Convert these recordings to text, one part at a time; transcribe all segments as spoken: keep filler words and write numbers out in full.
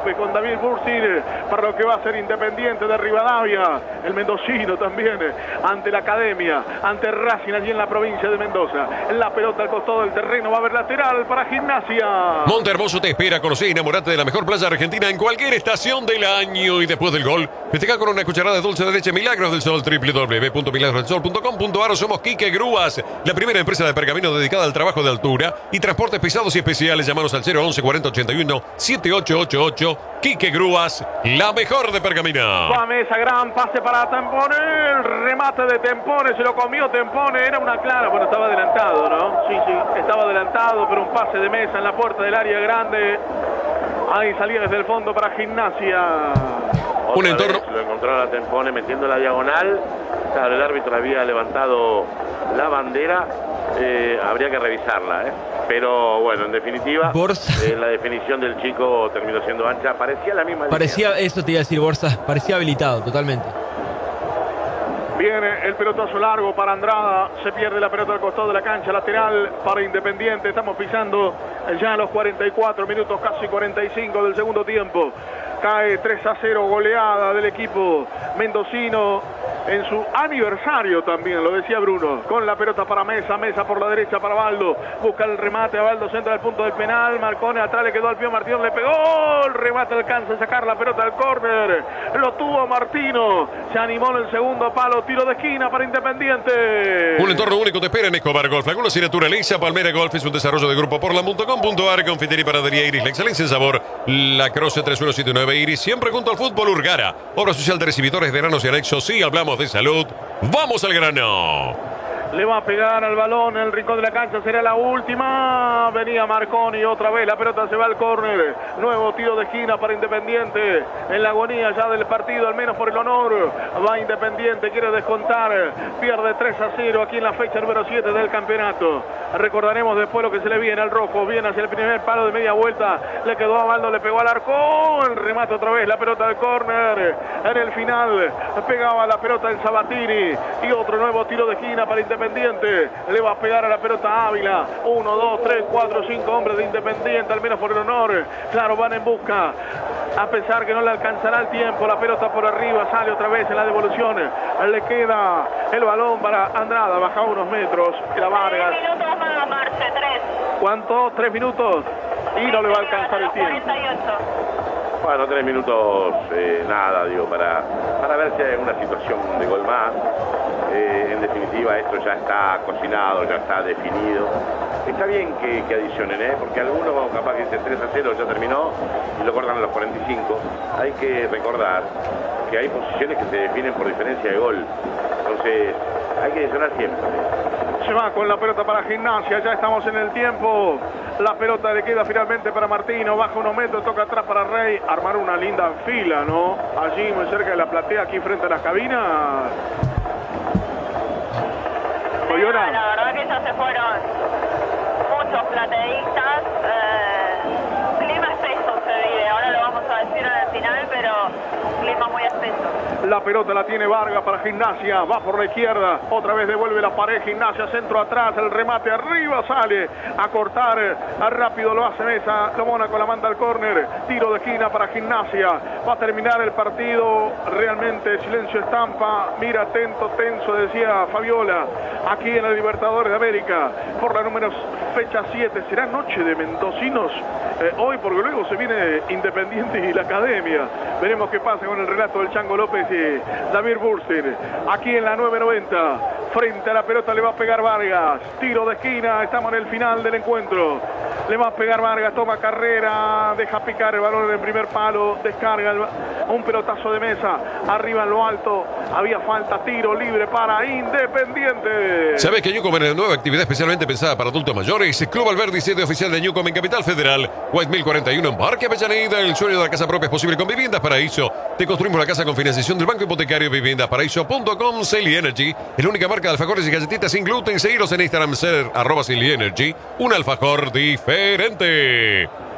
López con David Bursir para lo que va a ser Independiente de Rivadavia. El mendocino también ante la Academia, ante Racing allí en la provincia de Mendoza. La pelota al costado del terreno, va a haber lateral para Gimnasia. Montehermoso te espera, conocer y enamorate de la mejor playa argentina en cualquier estación del año. Y después del gol, festeja con una cucharada de dulce de leche Milagros del Sol. doble u doble u doble u punto milagros del sol punto com punto a r. Somos Quique Grúas, la primera empresa de pergamino dedicada al trabajo de altura y transportes pesados y especiales. Llámanos al cero once cuarenta ochenta y uno setenta y ocho ochenta y ocho. Quique Grúas, la mejor de pergamino. Va a Mesa, gran pase para Tempone. El remate de Tempone, se lo comió Tempone. Era una clara, bueno, estaba adelantado, ¿no? Sí, sí, estaba adelantado, pero un pase de Mesa en la puerta del área grande. Ahí salía desde el fondo para Gimnasia. Otra un entorno. Lo encontró la Tempone metiendo la diagonal. Claro, el árbitro había levantado la bandera. Eh, habría que revisarla, ¿eh? Pero bueno, en definitiva, eh, la definición del chico terminó siendo ancha. Parecía la misma. Parecía, línea. Esto te iba a decir, Borsa, parecía habilitado totalmente. Viene el pelotazo largo para Andrada. Se pierde la pelota al costado de la cancha. Lateral para Independiente. Estamos pisando ya los cuarenta y cuatro minutos, casi cuarenta y cinco del segundo tiempo. Cae tres a cero, goleada del equipo mendocino en su aniversario también, lo decía Bruno. Con la pelota para Mesa, Mesa por la derecha para Baldo. Busca el remate a Baldo, centra del punto del penal. Marcone atrás, le quedó al pie Martino, le pegó. El remate alcanza a sacar la pelota al córner. Lo tuvo Martino. Se animó en el segundo palo. Tiro de esquina para Independiente. Un entorno único te espera en Escobar Golf. Alguna asignatura Lisa. Palmera Golf es un desarrollo de grupo Portland punto com punto a r. Confitería y panadería Iris. La excelencia en sabor. La Croce tres uno siete nueve Iris. Siempre junto al fútbol Urgara. Obra social de recibidores de granos y anexos. Sí, hablamos de salud. Vamos al grano. Le va a pegar al balón en el rincón de la cancha. Será la última. Venía Marconi otra vez. La pelota se va al córner. Nuevo tiro de esquina para Independiente. En la agonía ya del partido, al menos por el honor. Va Independiente, quiere descontar. Pierde tres a cero aquí en la fecha número siete del campeonato. Recordaremos después lo que se le viene al rojo. Viene hacia el primer palo de media vuelta. Le quedó a Baldo, le pegó al arco. El remate otra vez. La pelota del córner. En el final pegaba la pelota en Sabatini. Y otro nuevo tiro de esquina para Independiente. Le va a pegar a la pelota Ávila. Uno, dos, tres, cuatro, cinco hombres de Independiente, al menos por el honor. Claro, van en busca. A pesar que no le alcanzará el tiempo, la pelota por arriba, sale otra vez en la devolución. Le queda el balón para Andrada, baja unos metros. La Vargas. Tres minutos más, Marce, tres. ¿Cuánto? Tres minutos. Y no le va a alcanzar el tiempo. cuarenta y ocho. Bueno, tres minutos, eh, nada, digo, para, para ver si hay alguna situación de gol más. Eh, en definitiva, esto ya está cocinado, ya está definido. Está bien que, que adicionen, ¿eh? Porque algunos capaz que dicen tres a cero ya terminó y lo cortan a los cuarenta y cinco. Hay que recordar que hay posiciones que se definen por diferencia de gol. Entonces, hay que adicionar siempre. Se va con la pelota para Gimnasia, ya estamos en el tiempo. La pelota le queda finalmente para Martino, baja unos metros, toca atrás para Rey. Armar una linda fila, ¿no? Allí muy cerca de la platea, aquí frente a las cabinas. Bueno, la verdad que ya se fueron muchos plateístas. Eh, clima espeso se vive, ahora lo vamos a decir en el final, pero clima muy espeso. La pelota la tiene Vargas para Gimnasia, va por la izquierda, otra vez devuelve la pared, Gimnasia, centro atrás, el remate arriba, sale a cortar, a rápido lo hace Mesa, lo Mónaco la manda al córner, tiro de esquina para Gimnasia, va a terminar el partido, realmente silencio estampa, mira atento, tenso, decía Fabiola, aquí en el Libertadores de América, por la número fecha siete, será noche de mendocinos eh, hoy, porque luego se viene Independiente y la Academia, veremos qué pasa con el relato del Chango López y David Bursir, aquí en la nueve noventa, frente a la pelota le va a pegar Vargas, tiro de esquina, estamos en el final del encuentro, le va a pegar Vargas, toma carrera, deja picar el balón en el primer palo, descarga el, un pelotazo de Mesa, arriba en lo alto, había falta, tiro libre para Independiente. ¿Sabes que Newcom es una nueva actividad especialmente pensada para adultos mayores? Club Alberdi, sede oficial de Newcom en Capital Federal, White mil cuarenta y uno en Parque Avellaneda. El sueño de la casa propia es posible con Viviendas Paraíso. Te construimos la casa con financiación del Banco Hipotecario. Viviendas Paraíso punto com. Silly Energy es la única marca de alfajores y galletitas sin gluten. Seguiros en Instagram, ser arroba Silly Energy, un alfajor diferente.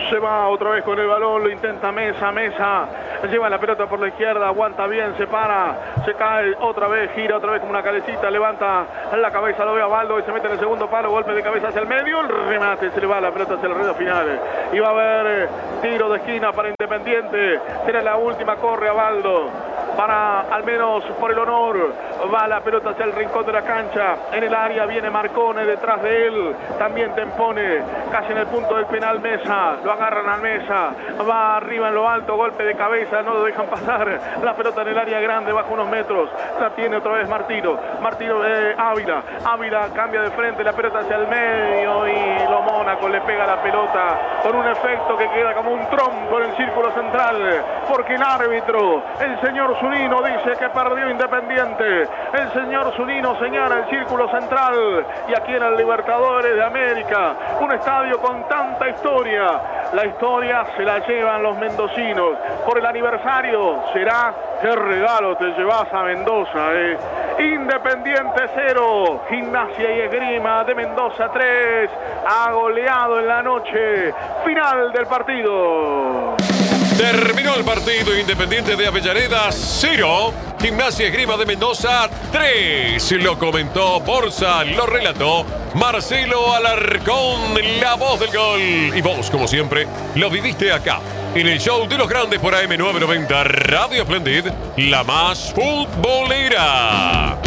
Se va otra vez con el balón, lo intenta Mesa, Mesa lleva la pelota por la izquierda, aguanta bien, se para, se cae otra vez, gira otra vez como una calecita, levanta la cabeza, lo ve a Baldo y se mete en el segundo palo, golpe de cabeza hacia el medio, el remate, se le va la pelota hacia el ruedo final. Y va a haber eh, tiro de esquina para Independiente, será la última, corre a Baldo. Para, al menos por el honor, va la pelota hacia el rincón de la cancha. En el área viene Marcone detrás de él. También Tempone, casi en el punto del penal Mesa. Lo agarran a Mesa. Va arriba en lo alto, golpe de cabeza. No lo dejan pasar. La pelota en el área grande, bajo unos metros. La tiene otra vez Martino. Martino, eh, Ávila. Ávila cambia de frente, la pelota hacia el medio. Y lo Mónaco le pega la pelota con un efecto que queda como un trompo en el círculo central. Porque el árbitro, el señor Zunino, dice que perdió Independiente. El señor Zunino señala el círculo central. Y aquí en el Libertadores de América, un estadio con tanta historia. La historia se la llevan los mendocinos. Por el aniversario será, qué regalo te llevas a Mendoza, eh. Independiente cero, Gimnasia y Esgrima de Mendoza tres. Ha goleado en la noche. Final del partido. Terminó el partido. Independiente de Avellaneda cero, Gimnasia Esgrima de Mendoza tres. Lo comentó Borsa, lo relató Marcelo Alarcón, la voz del gol. Y vos, como siempre, lo viviste acá, en el show de los grandes por A M novecientos noventa Radio Splendid, la más futbolera.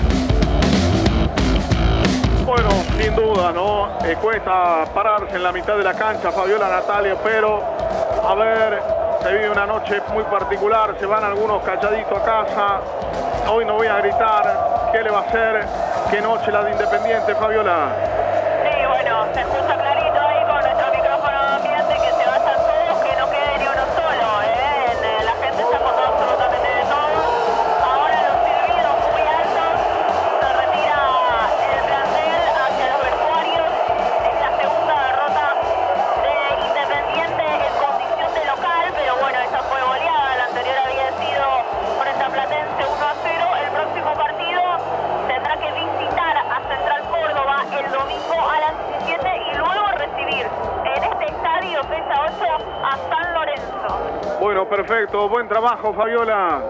Bueno, sin duda, ¿no? Eh, cuesta pararse en la mitad de la cancha, Fabiola, Natalia, pero a ver, se vive una noche muy particular, se van algunos calladitos a casa. Hoy no voy a gritar, ¿qué le va a hacer? ¿Qué noche la de Independiente, Fabiola? Sí, bueno, se escucha clarito ahí con nuestro micrófono ambiente que se vayan todos, que no quede ni uno solo, ¿eh? En, la gente está con absolutamente de todo. Ahora los silbidos muy altos, se retira el plantel hacia los vestuarios. Es la segunda derrota de Independiente en condición de local, pero bueno, esta fue goleada, la anterior había sido frente a Platense uno a cero. El próximo partido tendrá que visitar a Central Córdoba el domingo a las diecisiete y luego recibir en este estadio fecha ocho a San Lorenzo. Bueno, perfecto, buen trabajo, Fabiola.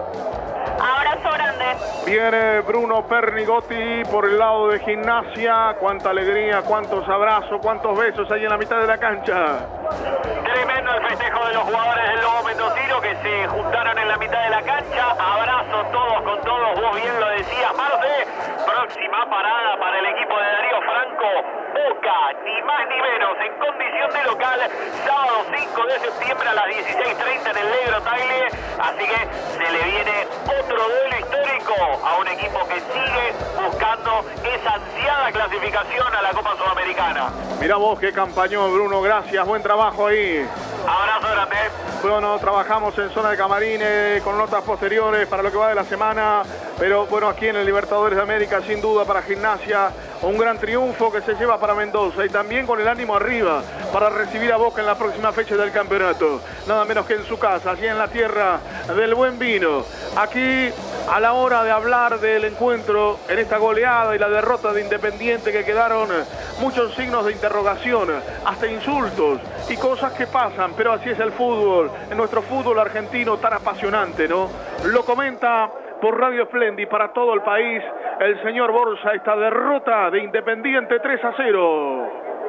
Abrazo grande. Viene Bruno Pernigotti por el lado de Gimnasia. Cuánta alegría, cuántos abrazos, cuántos besos hay en la mitad de la cancha. Tremendo el festejo de los jugadores del Lobo Mendocino que se juntaron en la mitad de la cancha. Abrazos todos con todos, vos bien lo decías, Marce. Próxima parada para el equipo de Darío Franco. Boca, ni más ni menos, en condición de local, sábado cinco de septiembre a las dieciséis treinta en el Negro Tagle. Así que se le viene otro duelo histórico a un equipo que sigue buscando esa ansiada clasificación a la Copa Sudamericana. Mirá vos qué campañón, Bruno, gracias, buen trabajo ahí. Abrazo grande. Bueno, trabajamos en zona de camarines con notas posteriores para lo que va de la semana, pero bueno, aquí en el Libertadores de América, sin duda para Gimnasia, un gran triunfo que se lleva para Mendoza y también con el ánimo arriba para recibir a Boca en la próxima fecha del campeonato. Nada menos que en su casa, allí en la tierra del buen vino. Aquí, a la hora de hablar del encuentro, en esta goleada y la derrota de Independiente, que quedaron muchos signos de interrogación, hasta insultos y cosas que pasan, pero así es el fútbol, en nuestro fútbol argentino tan apasionante, ¿no? Lo comenta por Radio Splendid para todo el país el señor Borsa, esta derrota de Independiente tres a cero.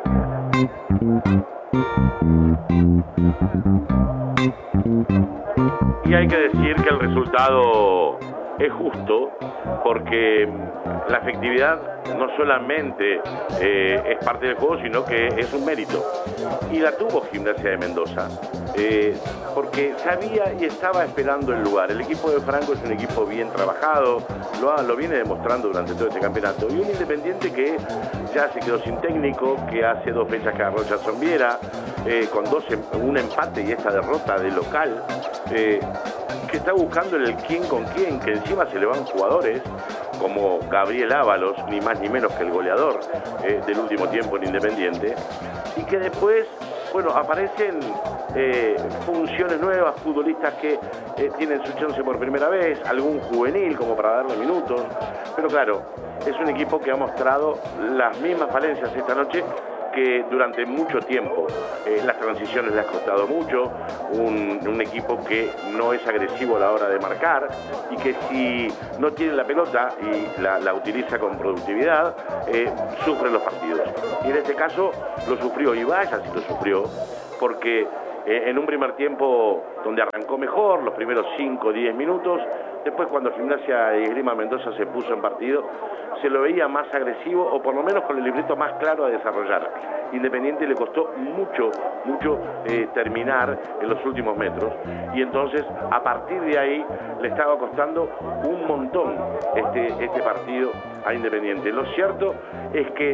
Y hay que decir que el resultado es justo porque la efectividad no solamente eh, es parte del juego, sino que es un mérito. Y la tuvo Gimnasia de Mendoza, eh, porque sabía y estaba esperando el lugar. El equipo de Franco es un equipo bien trabajado, lo, ha, lo viene demostrando durante todo este campeonato. Y un Independiente que ya se quedó sin técnico, que hace dos fechas que agarró Jason Viera, eh, con dos, un empate y esta derrota de local, eh, que está buscando el quién con quién, que encima se le van jugadores como Gabriel Ábalos, ni más ni menos que el goleador eh, del último tiempo en Independiente, y que después, bueno, aparecen eh, funciones nuevas, futbolistas que eh, tienen su chance por primera vez, algún juvenil como para darle minutos, pero claro, es un equipo que ha mostrado las mismas falencias esta noche que durante mucho tiempo eh, las transiciones le ha costado mucho, un, un equipo que no es agresivo a la hora de marcar y que si no tiene la pelota y la, la utiliza con productividad, eh, sufre los partidos. Y en este caso lo sufrió, y vaya si lo sufrió, porque eh, en un primer tiempo donde arrancó mejor, los primeros cinco o diez minutos, después cuando Gimnasia y Esgrima Mendoza se puso en partido, se lo veía más agresivo o por lo menos con el libreto más claro a desarrollar. Independiente le costó mucho, mucho eh, terminar en los últimos metros y entonces a partir de ahí le estaba costando un montón este, este partido a Independiente. Lo cierto es que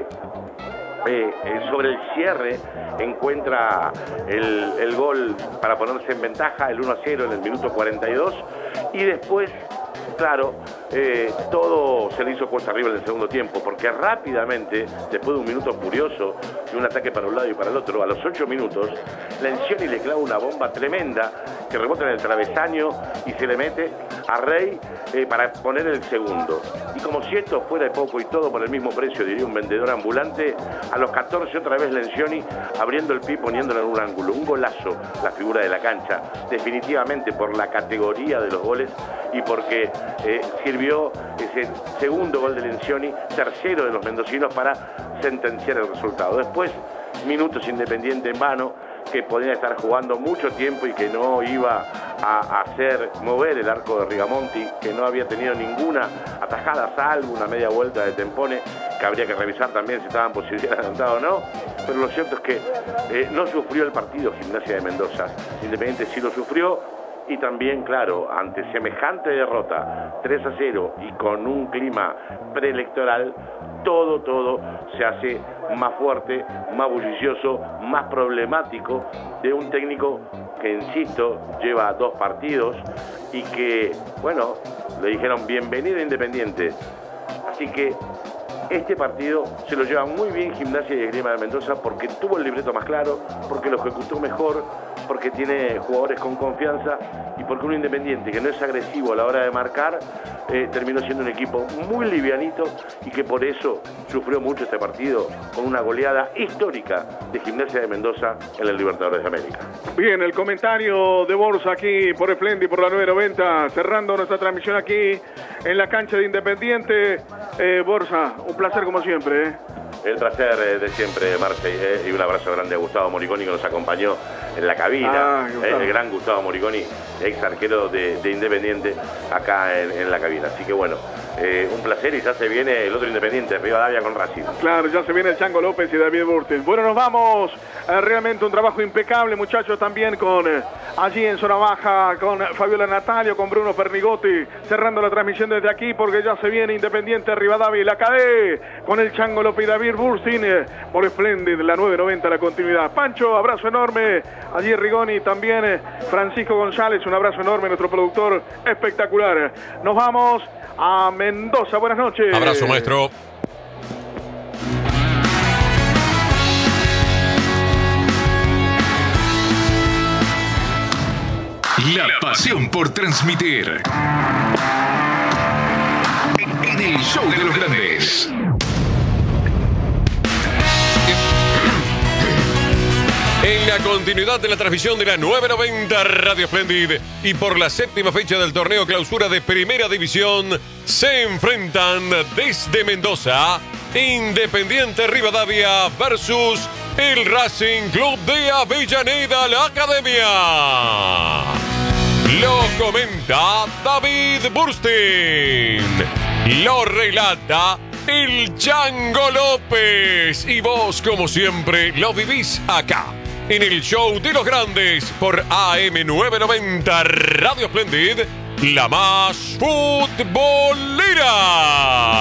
Eh, eh, sobre el cierre encuentra el, el gol para ponerse en ventaja, el uno a cero en el minuto cuarenta y dos, y después, claro, eh, todo se le hizo cuesta arriba en el segundo tiempo, porque rápidamente, después de un minuto furioso, de un ataque para un lado y para el otro, a los ocho minutos, Lencioni le clava una bomba tremenda que rebota en el travesaño y se le mete a Rey eh, para poner el segundo. Y como si esto fuera de poco y todo por el mismo precio, diría un vendedor ambulante, a los catorce otra vez Lencioni abriendo el pie, poniéndolo en un ángulo. Un golazo, la figura de la cancha, definitivamente por la categoría de los goles y porque eh, sirvió ese segundo gol de Lencioni, tercero de los mendocinos, para sentenciar el resultado. Después, minutos Independiente en vano, que podía estar jugando mucho tiempo y que no iba a hacer mover el arco de Rigamonti, que no había tenido ninguna atajada, salvo una media vuelta de Tempone, que habría que revisar también si estaban posibilidades de adelantado o no, pero lo cierto es que eh, no sufrió el partido Gimnasia de Mendoza. Independiente sí lo sufrió, y también, claro, ante semejante derrota, tres a cero, y con un clima preelectoral, todo, todo se hace más fuerte, más bullicioso, más problemático, de un técnico que, insisto, lleva dos partidos y que, bueno, le dijeron bienvenido Independiente. Así que este partido se lo lleva muy bien Gimnasia y Esgrima de Mendoza, porque tuvo el libreto más claro, porque lo ejecutó mejor, porque tiene jugadores con confianza y porque un Independiente que no es agresivo a la hora de marcar, eh, terminó siendo un equipo muy livianito y que por eso sufrió mucho este partido, con una goleada histórica de Gimnasia de Mendoza en el Libertadores de América. Bien, el comentario de Borsa aquí por Esplendi, por la nueve noventa, cerrando nuestra transmisión aquí en la cancha de Independiente. Eh, Borsa, un placer como siempre. ¿eh? El placer eh, de siempre, Marce, eh, y un abrazo grande a Gustavo Moriconi, que nos acompañó en la cabina. Ah, eh, el gran Gustavo Moriconi, ex arquero de, de Independiente, acá en, en la cabina. Así que bueno, eh, un placer, y ya se viene el otro Independiente, Rivadavia con Racing. Claro, ya se viene el Chango López y David Burtis. Bueno, nos vamos. Eh, realmente un trabajo impecable, muchachos, también con eh, allí en zona baja, con Fabiola Natalio, con Bruno Pernigotti, cerrando la transmisión desde aquí, porque ya se viene Independiente, Rivadavia y la Cadé, con el Chango López y David Burtin, eh, por Splendid, la nueve noventa, la continuidad. Pancho, abrazo enorme. Allí Rigoni, también eh, Francisco González, un abrazo enorme, nuestro productor espectacular. Nos vamos a Mendoza, buenas noches. Abrazo, maestro. La pasión por transmitir. En el show de los grandes. En la continuidad de la transmisión de la nueve noventa Radio Splendid y por la séptima fecha del torneo clausura de Primera División, se enfrentan desde Mendoza Independiente Rivadavia versus el Racing Club de Avellaneda, la Academia. Lo comenta David Burstein. Lo relata el Chango López. Y vos, como siempre, lo vivís acá, en el show de los grandes, por A M nueve noventa Radio Splendid, la más futbolera.